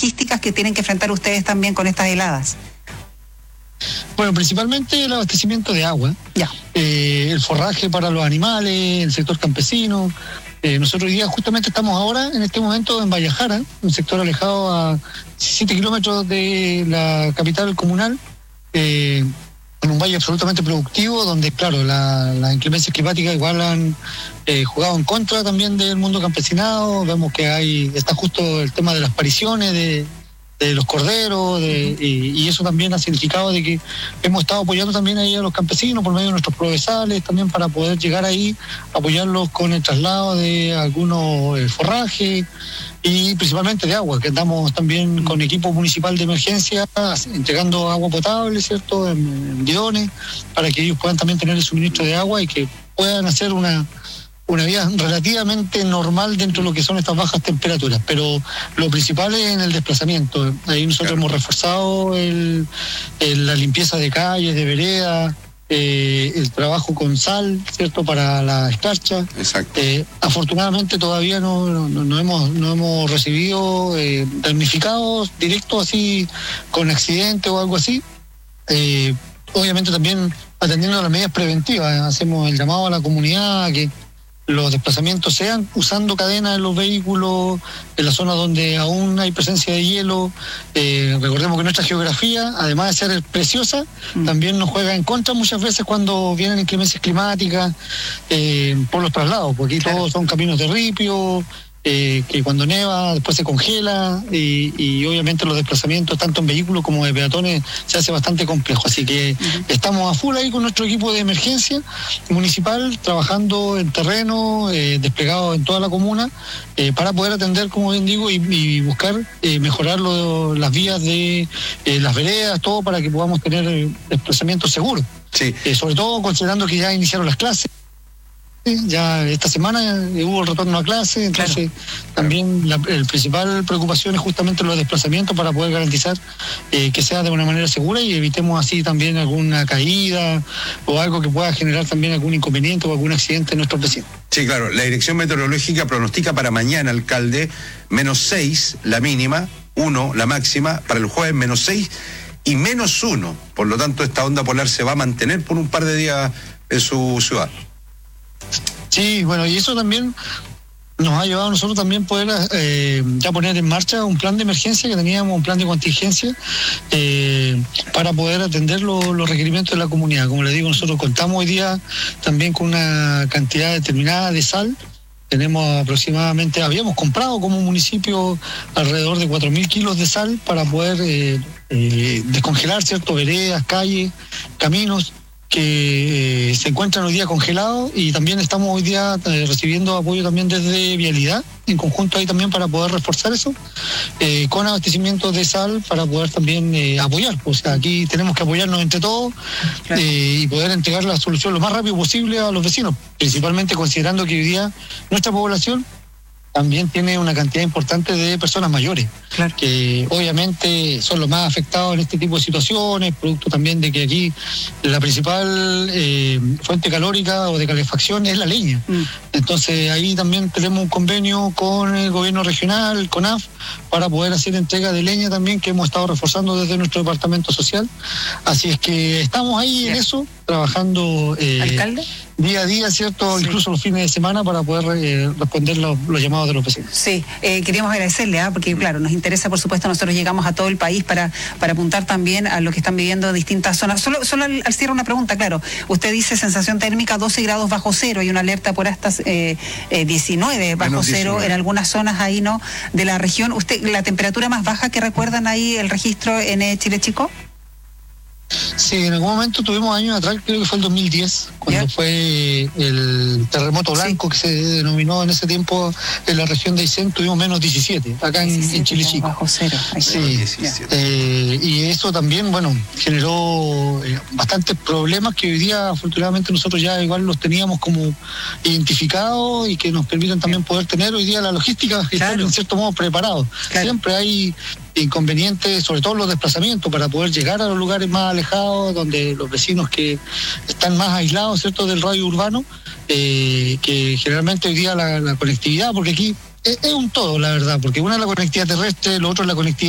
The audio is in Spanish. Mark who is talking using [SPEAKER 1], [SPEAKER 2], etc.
[SPEAKER 1] logísticas que tienen que enfrentar ustedes también con estas heladas?
[SPEAKER 2] Bueno, principalmente el abastecimiento de agua, el forraje para los animales, el sector campesino. Nosotros hoy día justamente estamos ahora, en este momento, en Vallajara, un sector alejado a 17 kilómetros de la capital comunal, en un valle absolutamente productivo, donde, claro, las inclemencias climáticas igual han jugado en contra también del mundo campesinado. Vemos que está justo el tema de las pariciones de los corderos, y eso también ha significado de que hemos estado apoyando también ahí a los campesinos por medio de nuestros provesales, también para poder llegar ahí, apoyarlos con el traslado de algunos forrajes y principalmente de agua, que andamos también con equipo municipal de emergencia entregando agua potable, ¿cierto?, en bidones, para que ellos puedan también tener el suministro de agua y que puedan hacer una vida relativamente normal dentro de lo que son estas bajas temperaturas, pero lo principal es en el desplazamiento. Ahí nosotros hemos reforzado la limpieza de calles, de veredas, el trabajo con sal, ¿cierto?, para la escarcha.
[SPEAKER 3] Exacto.
[SPEAKER 2] Afortunadamente todavía no hemos recibido damnificados directos así con accidentes o algo así. Obviamente también atendiendo a las medidas preventivas, hacemos el llamado a la comunidad a que los desplazamientos sean usando cadenas en los vehículos, en las zonas donde aún hay presencia de hielo. Recordemos que nuestra geografía, además de ser preciosa, también nos juega en contra muchas veces cuando vienen inclemencias climáticas por los traslados, porque aquí todos son caminos de ripio, que cuando neva después se congela, y obviamente los desplazamientos tanto en vehículos como de peatones se hace bastante complejo, así que estamos a full ahí con nuestro equipo de emergencia municipal, trabajando en terreno, desplegado en toda la comuna, para poder atender, como bien digo, y buscar mejorar las vías de las veredas, todo para que podamos tener desplazamientos seguros.
[SPEAKER 3] Sí.
[SPEAKER 2] Sobre todo considerando que ya iniciaron las clases. Ya esta semana hubo el retorno a clase, entonces también la principal preocupación es justamente los desplazamientos para poder garantizar que sea de una manera segura y evitemos así también alguna caída o algo que pueda generar también algún inconveniente o algún accidente en nuestros vecinos.
[SPEAKER 3] Sí, claro, la Dirección Meteorológica pronostica para mañana, alcalde, -6 la mínima, 1 la máxima, para el jueves -6 y -1, por lo tanto esta onda polar se va a mantener por un par de días en su ciudad.
[SPEAKER 2] Sí, bueno, y eso también nos ha llevado a nosotros también poder ya poner en marcha un plan de emergencia, que teníamos un plan de contingencia para poder atender los requerimientos de la comunidad. Como les digo, nosotros contamos hoy día también con una cantidad determinada de sal. Habíamos comprado como municipio alrededor de 4.000 kilos de sal para poder descongelar, ¿cierto?, veredas, calles, caminos que se encuentran hoy día congelados, y también estamos hoy día recibiendo apoyo también desde Vialidad, en conjunto ahí también para poder reforzar eso, con abastecimiento de sal para poder también apoyar. O sea, aquí tenemos que apoyarnos entre todos y poder entregar la solución lo más rápido posible a los vecinos, principalmente considerando que hoy día nuestra población también tiene una cantidad importante de personas mayores, que obviamente son los más afectados en este tipo de situaciones, producto también de que aquí la principal fuente calórica o de calefacción es la leña. Entonces ahí también tenemos un convenio con el gobierno regional, con CONAF, para poder hacer entrega de leña también, que hemos estado reforzando desde nuestro departamento social. Así es que estamos ahí en eso, trabajando
[SPEAKER 1] ¿Alcalde?
[SPEAKER 2] Día a día, ¿cierto? Sí. Incluso los fines de semana para poder responder los llamados de los vecinos.
[SPEAKER 1] Sí, queríamos agradecerle, porque claro, nos interesa, por supuesto, nosotros llegamos a todo el país para apuntar también a lo que están viviendo distintas zonas. Solo al cierre una pregunta, claro. Usted dice sensación térmica 12 grados bajo cero y una alerta por hasta 19 bajo cero en algunas zonas ahí, ¿no?, de la región. ¿Usted, la temperatura más baja que recuerdan ahí el registro en Chile Chico?
[SPEAKER 2] Sí, en algún momento tuvimos años atrás, creo que fue el 2010, cuando fue el terremoto blanco que se denominó en ese tiempo en la región de Aysén, tuvimos menos 17, acá en Chile Chico.
[SPEAKER 1] Bajo cero.
[SPEAKER 2] Sí, y eso también, bueno, generó bastantes problemas que hoy día afortunadamente nosotros ya igual los teníamos como identificados y que nos permiten también poder tener hoy día la logística y estar en cierto modo preparados. Siempre hay inconvenientes, sobre todo los desplazamientos, para poder llegar a los lugares más alejados, donde los vecinos que están más aislados, ¿cierto?, del radio urbano, que generalmente hoy día la conectividad, porque aquí es un todo, la verdad, porque una es la conectividad terrestre, lo otro es la conectividad